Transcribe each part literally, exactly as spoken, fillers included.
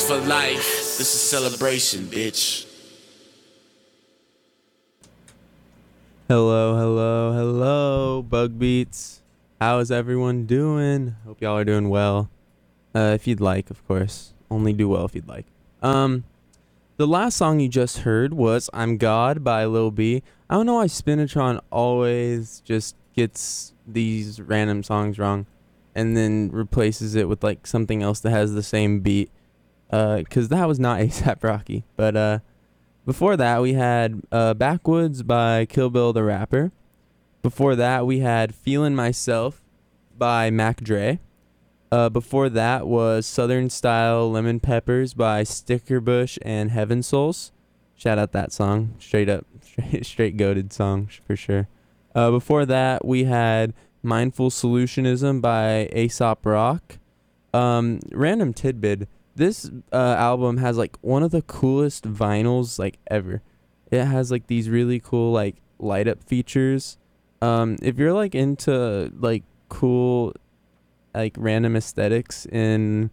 for life. This is celebration, bitch. Hello, hello, hello, Bug Beats. How is everyone doing? Hope y'all are doing well. Uh, if you'd like, of course. Only do well if you'd like. Um, the last song you just heard was I'm God by Lil B. I don't know why Spinatron always just gets these random songs wrong and then replaces it with like something else that has the same beat. Uh, cause that was not A$AP Rocky. But uh, before that we had uh Backwoods by Kill Bill the Rapper. Before that we had Feelin' Myself by Mac Dre. Uh, before that was Southern Style Lemon Peppers by Sticker Bush and Heaven Souls. Shout out that song. Straight up, straight, straight goated song for sure. Uh, before that we had Mindful Solutionism by A$AP Rock. Um, random tidbit. This uh, album has like one of the coolest vinyls like ever. It has like these really cool like light up features. Um, if you're like into like cool like random aesthetics in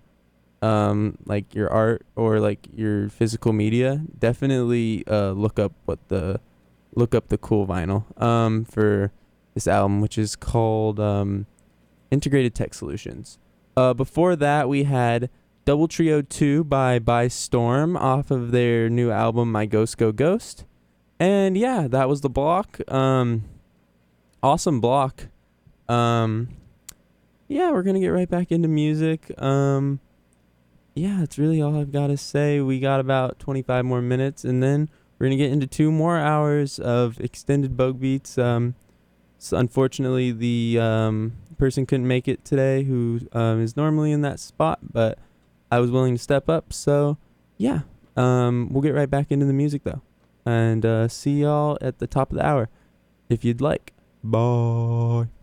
um like your art or like your physical media, definitely uh look up what the look up the cool vinyl um for this album, which is called um Integrated Tech Solutions. Uh, before that we had Double Trio two by By Storm off of their new album My Ghost Go Ghost. And yeah, that was the block. Um, awesome block. Um, yeah, we're going to get right back into music. Um, yeah, that's really all I've got to say. We got about twenty-five more minutes, and then we're going to get into two more hours of extended Bug Beats. Um, so unfortunately, the um, person couldn't make it today who um, is normally in that spot, but I was willing to step up, so yeah. Um, we'll get right back into the music, though. And uh, see y'all at the top of the hour, if you'd like. Bye.